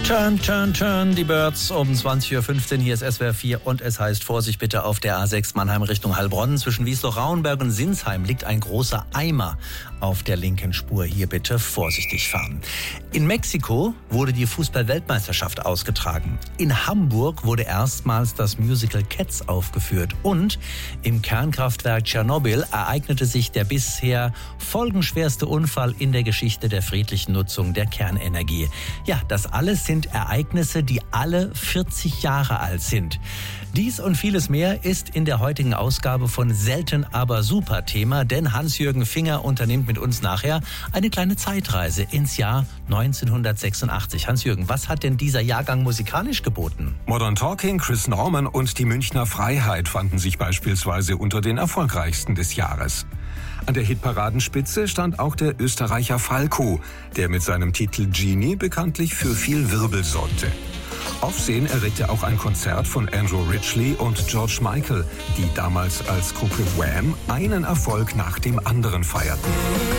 Turn, die Birds um 20.15 Uhr. Hier ist SWR 4 und es heißt Vorsicht bitte auf der A6 Mannheim Richtung Heilbronn. Zwischen Wiesloch-Rauenberg und Sinsheim liegt ein großer Eimer auf der linken Spur. Hier bitte vorsichtig fahren. In Mexiko wurde die Fußball-Weltmeisterschaft ausgetragen. In Hamburg wurde erstmals das Musical Cats aufgeführt. Und im Kernkraftwerk Tschernobyl ereignete sich der bisher folgenschwerste Unfall in der Geschichte der friedlichen Nutzung der Kernenergie. Ja, das alles sind Ereignisse, die alle 40 Jahre alt sind. Dies und vieles mehr ist in der heutigen Ausgabe von Selten aber super Thema, denn Hans-Jürgen Finger unternimmt mit uns nachher eine kleine Zeitreise ins Jahr 1986. Hans-Jürgen, was hat denn dieser Jahrgang musikalisch geboten? Modern Talking, Chris Norman und die Münchner Freiheit fanden sich beispielsweise unter den erfolgreichsten des Jahres. An der Hitparadenspitze stand auch der Österreicher Falco, der mit seinem Titel Genie bekanntlich für viel Wirbel sorgte. Aufsehen erregte auch ein Konzert von Andrew Ridgeley und George Michael, die damals als Gruppe Wham einen Erfolg nach dem anderen feierten.